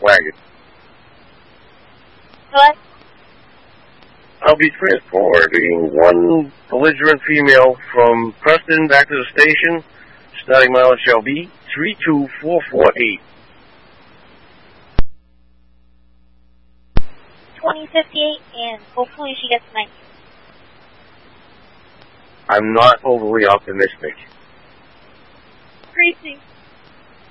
wagon. What? I'll be transporting one belligerent female from Preston back to the station. Starting mileage shall be 32448. 2058, and hopefully she gets 90. I'm not overly optimistic. Greasy.